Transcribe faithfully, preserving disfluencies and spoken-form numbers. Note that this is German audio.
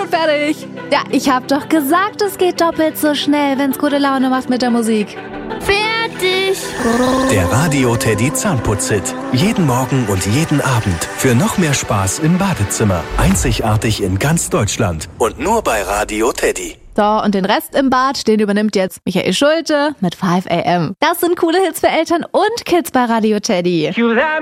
schon fertig. Ja, ich hab doch gesagt, es geht doppelt so schnell, wenn's gute Laune macht mit der Musik. Fertig. Der Radio Teddy Zahnputz-Hit. Jeden Morgen und jeden Abend. Für noch mehr Spaß im Badezimmer. Einzigartig in ganz Deutschland. Und nur bei Radio Teddy. So, und den Rest im Bad, den übernimmt jetzt Michael Schulte mit five a m. Das sind coole Hits für Eltern und Kids bei Radio Teddy.